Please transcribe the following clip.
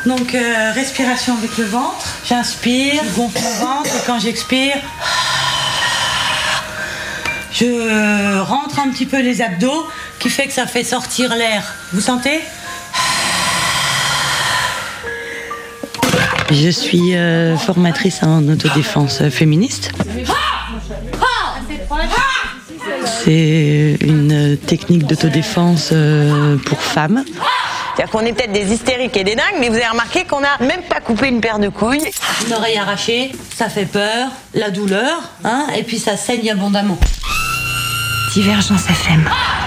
Donc respiration avec le ventre. J'inspire, je gonfle le ventre et quand j'expire, je rentre un petit peu les abdos qui fait que ça fait sortir l'air. Vous sentez ? Je suis formatrice en autodéfense féministe. C'est une technique d'autodéfense pour femmes. C'est-à-dire qu'on est peut-être des hystériques et des dingues, mais vous avez remarqué qu'on n'a même pas coupé une paire de couilles. Une oreille arrachée, ça fait peur, la douleur, et puis ça saigne abondamment. Divergence FM.